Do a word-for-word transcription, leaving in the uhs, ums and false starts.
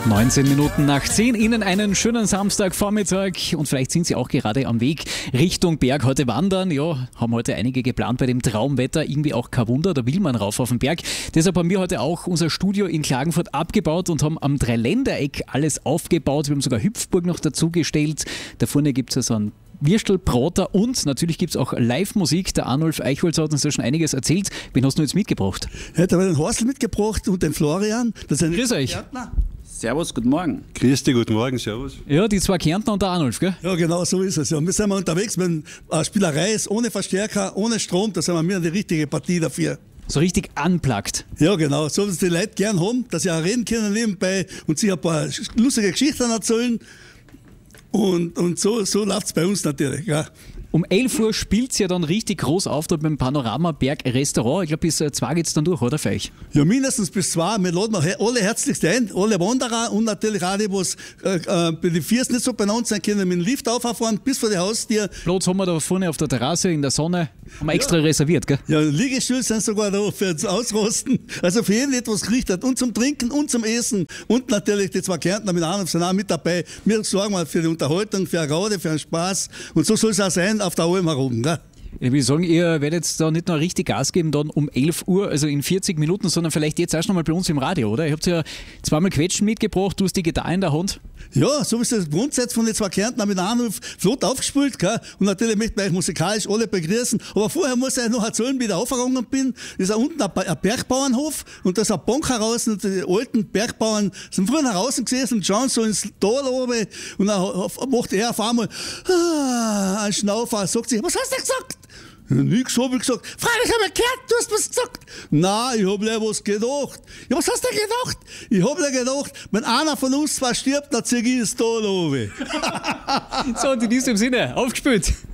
neunzehn Minuten nach zehn. Ihnen einen schönen Samstagvormittag und vielleicht sind Sie auch gerade am Weg Richtung Berg heute wandern. Ja, haben heute einige geplant bei dem Traumwetter. Irgendwie auch kein Wunder, da will man rauf auf den Berg. Deshalb haben wir heute auch unser Studio in Klagenfurt abgebaut und haben am Dreiländereck alles aufgebaut. Wir haben sogar Hüpfburg noch dazugestellt. Da vorne gibt es ja so einen Würstelbrater und natürlich gibt es auch Live-Musik. Der Arnulf Eichholz hat uns da schon einiges erzählt. Wen hast du jetzt mitgebracht? Heute habe ich den Horstl mitgebracht und den Florian. Das sind Grüß euch. Gärtner. Servus, guten Morgen. Grüß dich, guten Morgen, servus. Ja, die zwei Kärntner und der Arnulf, gell? Ja, genau so ist es. Ja. Wir sind mal unterwegs, wenn äh, Spielerei ist, ohne Verstärker, ohne Strom, da sind wir mir die richtige Partie dafür. So richtig unplugged. Ja, genau. So, dass die Leute gern haben, dass sie auch reden können nebenbei und sich ein paar lustige Geschichten erzählen. Und, und so, so läuft es bei uns natürlich. Ja. Um elf Uhr spielt es ja dann richtig groß auf dort beim Panorama Berg Restaurant. Ich glaube, bis zwei geht es dann durch, oder für euch? Ja, mindestens bis zwei. Wir laden alle herzlichst ein, alle Wanderer und natürlich auch die, die äh, bei den Viers nicht so benannt sind, können mit dem Lift auffahren bis vor die Haustür. Platz haben wir da vorne auf der Terrasse in der Sonne. Haben wir extra ja. reserviert, gell? Ja, Liegestühle sind sogar da fürs Ausrosten. Also für jeden etwas gerichtet. Und zum Trinken und zum Essen. Und natürlich die zwei Kärntner mit Arnulf sind auch mit dabei. Wir sorgen mal für die Unterhaltung, für eine Garde, für einen Spaß. Und so soll es auch sein auf der Alm herum. Gell? Ich will sagen, ihr werdet da nicht nur richtig Gas geben dann um elf Uhr, also in vierzig Minuten, sondern vielleicht jetzt erst noch mal bei uns im Radio, oder? Ihr habt ja zweimal Quetschen mitgebracht, du hast die Gitarre in der Hand. Ja, so ist das Grundsatz von den zwei Kärntner mit Arnulf flott aufgespielt. Gell? Und natürlich möchte ich euch musikalisch alle begrüßen. Aber vorher muss ich euch noch erzählen, wie ich da aufgegangen bin. Das ist unten ein Bergbauernhof und da ist eine Bank heraus und die alten Bergbauern sind früher heraus gesessen und schauen so ins Tal oben und dann macht er auf einmal ah, einen Schnaufer, sagt sich, was hast du gesagt? Nix habe ich gesagt. Freilich habe ich gehört, du hast was gesagt. Nein, ich habe gleich was gedacht. Ja, was hast du gedacht? Ich habe gleich gedacht, wenn einer von uns zwei stirbt, dann ziehe ich das Tal runter. So, und in diesem Sinne, aufgespielt.